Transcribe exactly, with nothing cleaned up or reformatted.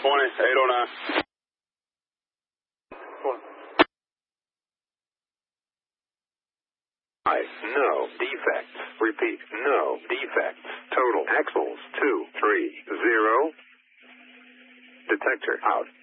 twenty, eight oh nine. No defects. Repeat, no defects. Total axles two three zero. Detector out.